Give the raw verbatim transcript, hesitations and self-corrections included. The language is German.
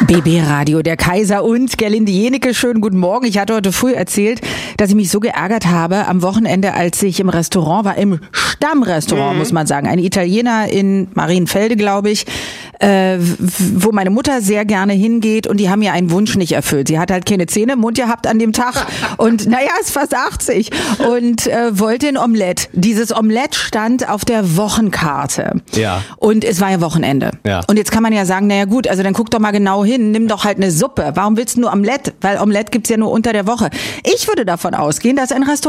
B B Radio, der Kaiser und Gerlinde Jenecke. Schönen guten Morgen. Ich hatte heute früh erzählt, dass ich mich so geärgert habe am Wochenende, als ich im Restaurant war, im Stammrestaurant, mhm. muss man sagen. Ein Italiener in Marienfelde, glaube ich, äh, wo meine Mutter sehr gerne hingeht, und die haben mir einen Wunsch nicht erfüllt. Sie hat halt keine Zähne im Mund gehabt an dem Tag und naja, ist fast achtzig und äh, wollte ein Omelett. Dieses Omelett stand auf der Wochenkarte. Ja. Und es war ja Wochenende. Ja. Und jetzt kann man ja sagen, naja gut, also dann guck doch mal genau hin, nimm doch halt eine Suppe. Warum willst du nur Omelett? Weil Omelett gibt's ja nur unter der Woche. Ich würde davon ausgehen, dass ein Restaurant